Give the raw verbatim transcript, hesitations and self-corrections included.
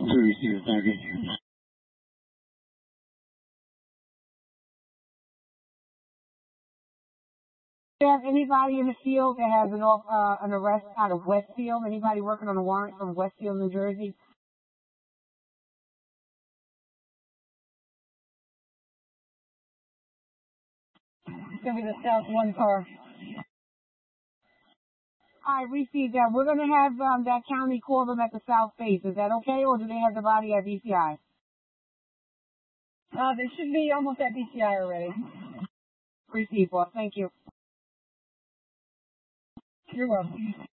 to receive a target. Do you have anybody in the field that has an, uh, an arrest out of Westfield? Anybody working on a warrant from Westfield, New Jersey? It's going to be the South One car. I received that. We're going to have um, that county call them at the South Face. Is that okay, or do they have the body at B C I? Uh, they should be almost at B C I already. Received, boss. Thank you. You're welcome.